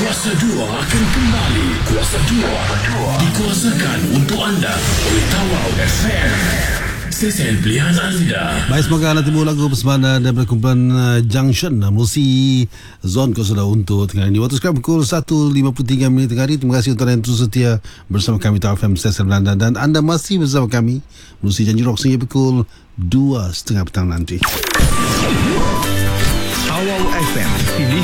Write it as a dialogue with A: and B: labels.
A: Kuasa 2 akan kembali. Kuasa 2 dikuasakan untuk anda oleh Tawau FM. Stesen pilihan anda.
B: Baik, semoga nanti lagu persembahan daripada kumpulan Junction Musi Zon kau sudah untuk tengah ini. Waktu sekarang pukul 1.53 tengah hari. Terima kasih untuk anda yang terus setia bersama kami Tawau FM Stesen Belanda, dan anda masih bersama kami Musi Janji Rock sehingga pukul 2.30 petang nanti.
C: Tawau FM